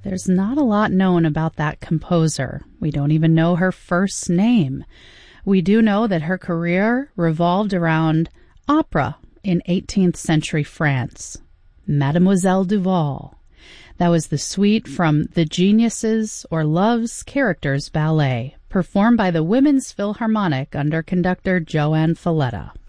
there's not a lot known about that composer. We don't even know her first name. We do know that her career revolved around opera in 18th century France. Mademoiselle Duval. That was the suite from The Geniuses or Love's Characters Ballet, performed by the Women's Philharmonic under conductor Joanne Falletta.